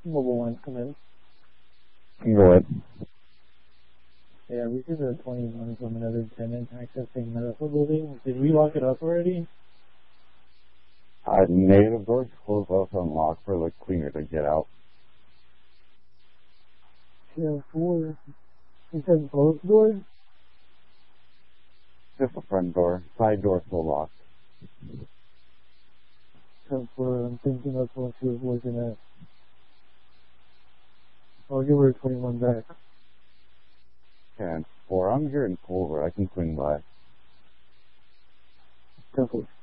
Mobile ones come in. Go ahead. Yeah, we received a 21 from another tenant accessing medical building. Did we lock it up already? Native doors closed off unlocked for the cleaner to get out. Yeah, 4. You said both doors? Just the front door. Side door still locked. So I'm thinking that's what she was looking at. I'll give her a 21 back. And 4, I'm here in Culver. I can swing by. Simple.